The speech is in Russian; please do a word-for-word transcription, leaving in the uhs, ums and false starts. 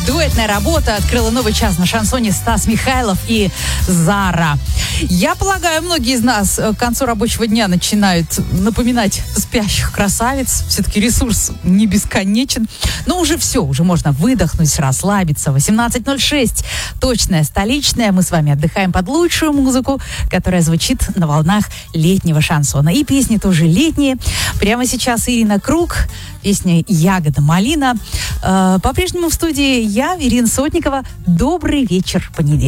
Дуэтная работа открыла новый час на шансоне Стас Михайлов и Зара. Я полагаю, многие из нас к концу рабочего дня начинают напоминать спящих красавиц. Все-таки ресурс не бесконечен. Но уже все, уже можно выдохнуть, расслабиться. восемнадцать ноль шесть. Точная столичная. Мы с вами отдыхаем под лучшую музыку, которая звучит на волнах летнего шансона. И песни тоже летние. Прямо сейчас Ирина Круг. Песня «Ягода малина». Э, по-прежнему в студии я, Ирина Сотникова. Добрый вечер, понедельник.